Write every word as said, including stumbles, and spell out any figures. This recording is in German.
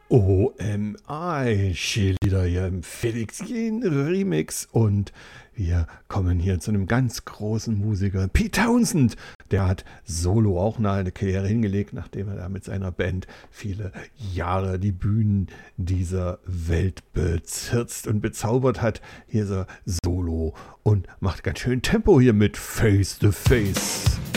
O M I, Cheerleader hier im Felix Jen Remix und wir kommen hier zu einem ganz großen Musiker, Pete Townshend. Der hat solo auch eine Karriere hingelegt, nachdem er da mit seiner Band viele Jahre die Bühnen dieser Welt bezirzt und bezaubert hat. Hier ist er solo und macht ganz schön Tempo hier mit Face to Face.